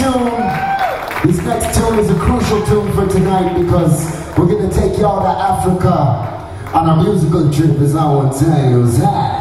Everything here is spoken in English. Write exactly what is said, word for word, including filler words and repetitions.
tune, this next tune is a crucial tune for tonight because we're gonna take y'all to Africa on a musical trip, as I would say.